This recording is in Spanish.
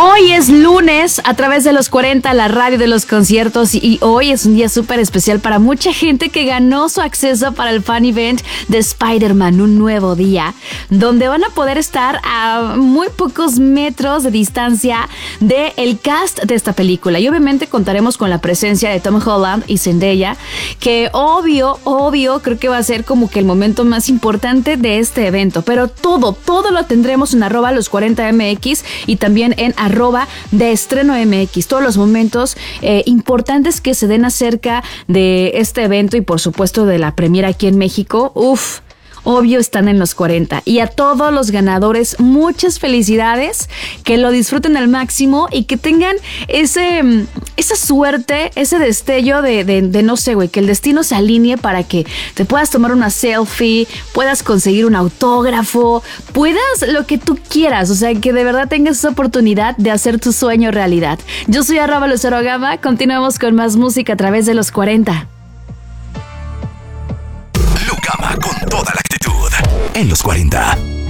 Hoy es lunes a través de los 40, la radio de los conciertos, y hoy es un día súper especial para mucha gente que ganó su acceso para el fan event de Spider-Man, un nuevo día, donde van a poder estar a muy pocos metros de distancia del cast de esta película. Y obviamente contaremos con la presencia de Tom Holland y Zendaya, que obvio, creo que va a ser como que el momento más importante de este evento. Pero todo lo tendremos en @los40mx y también en @de estreno MX, todos los momentos importantes que se den acerca de este evento y por supuesto de la premiera aquí en México. Obvio están en los 40. Y a todos los ganadores, muchas felicidades, que lo disfruten al máximo y que tengan esa suerte, ese destello de no sé, güey, que el destino se alinee para que te puedas tomar una selfie, puedas conseguir un autógrafo, puedas lo que tú quieras, o sea, que de verdad tengas esa oportunidad de hacer tu sueño realidad. Yo soy @LuceroGama, continuamos con más música a través de los 40. Gama con toda la actitud en los 40.